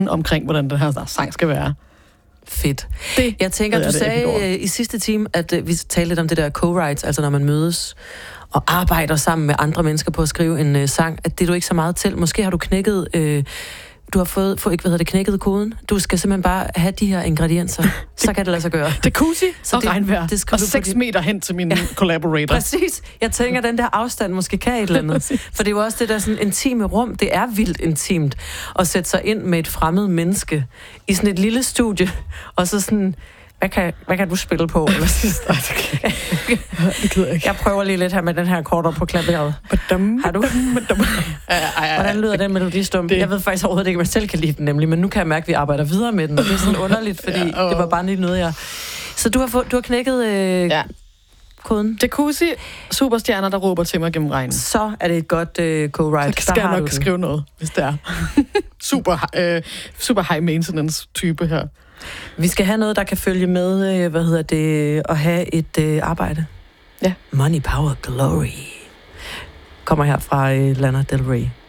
omkring, hvordan den her sang skal være. Fedt. Jeg tænker, du sagde i sidste time, at vi talte lidt om det der co-writes, altså når man mødes og arbejder sammen med andre mennesker på at skrive en sang, at det er du ikke så meget til. Måske har du knækket, du har fået knækket koden. Du skal simpelthen bare have de her ingredienser, så kan det lade sig gøre. Jacuzzi og regnvejr, og 6 meter hen til min collaborator. Præcis. Jeg tænker, at den der afstand måske kan et eller andet. For det er jo også det der sådan intime rum. Det er vildt intimt at sætte sig ind med et fremmed menneske i sådan et lille studie, og så sådan... Hvad kan du spille på? Det gider jeg ikke. Jeg prøver lige lidt her med den her akkorder på klaveret. Har du? Hvordan lyder den melodistum? Jeg ved faktisk overhovedet ikke, om jeg selv kan lide den nemlig, men nu kan jeg mærke, at vi arbejder videre med den, og det er sådan underligt, fordi det var bare lige noget, jeg... Så du har knækket koden? Jacuzzi, superstjerner, der råber til mig gennem regnen. Så er det et godt co-write. Så skal jeg nok skrive noget, hvis det er. Super high maintenance type her. Vi skal have noget, der kan følge med, at have et arbejde. Ja. Money, Power, Glory. Kommer her fra Lana Del Rey.